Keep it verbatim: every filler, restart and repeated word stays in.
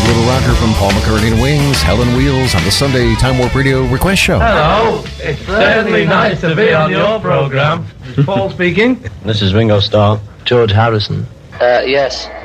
enjoyed Little Rocker from Paul McCartney and Wings, Helen Wheels on the Sunday Time Warp Radio Request Show. Hello, it's certainly nice to be on your program. This is Paul speaking. This is Ringo Starr. George Harrison. Uh, yes.